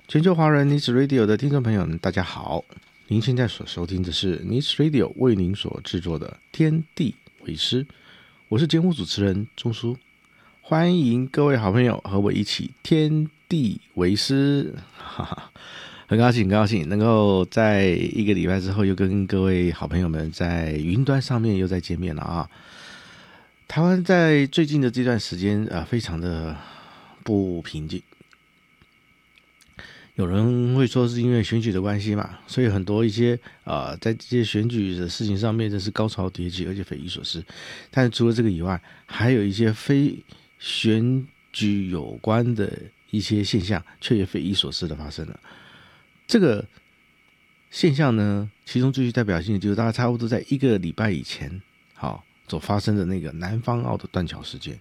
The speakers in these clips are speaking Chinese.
全球华人 News Radio 的听众朋友们，大家好！您现在所收听的是 News Radio 为您所制作的《天地为师》，我是节目主持人钟叔，欢迎各位好朋友和我一起天地为师，哈哈，很高兴能够在一个礼拜之后又跟各位好朋友们在云端上面又再见面了啊！台湾在最近的这段时间非常的不平静。有人会说是因为选举的关系嘛，所以很多一些在这些选举的事情上面真是高潮迭起，而且匪夷所思。但是除了这个以外，还有一些非选举有关的一些现象，却也匪夷所思的发生了。这个现象呢，其中最具代表性的就是大概差不多在一个礼拜以前，所发生的那个南方澳的断桥事件。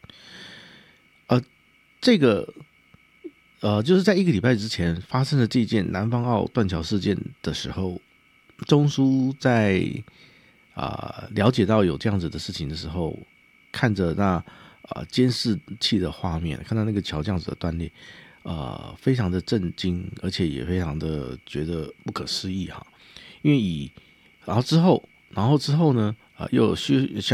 这个就是在一个礼拜之前发生的这件南方澳断桥事件的时候，钟叔在了解到有这样子的事情的时候，看着那监视器的画面，看到那个桥这样子的断裂，非常的震惊，而且也非常的觉得不可思议哈。因为然后之后呢，又有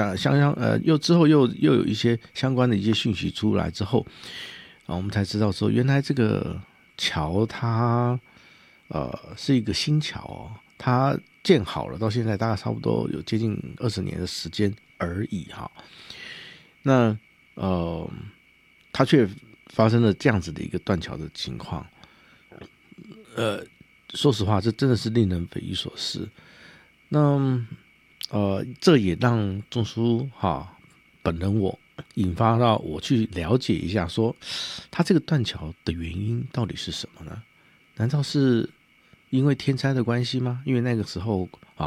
又有一些相关的一些讯息出来之后。我们才知道说，原来这个桥它是一个新桥哦，它建好了，到现在大概差不多有接近20年的时间而已哈。那它却发生了这样子的一个断桥的情况，说实话，这真的是令人匪夷所思。那这也让钟叔本人我引发到我去了解一下说它这个断桥的原因到底是什么呢？难道是因为天灾的关系吗？因为那个时候